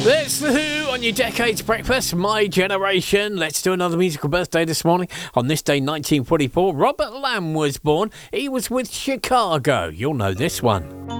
It's The Who on your Decades Breakfast, My Generation. Let's do another musical birthday this morning. On this day, 1944, Robert Lamb was born. He was with Chicago. You'll know this one.